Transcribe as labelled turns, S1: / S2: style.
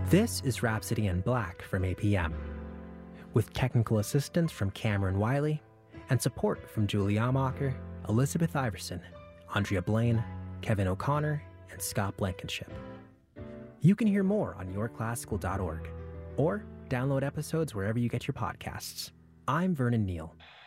S1: This is Rhapsody in Black from APM, with technical assistance from Cameron Wiley and support from Julie Amacher, Elizabeth Iverson, Andrea Blaine, Kevin O'Connor, and Scott Blankenship. You can hear more on yourclassical.org or download episodes wherever you get your podcasts. I'm Vernon Neal.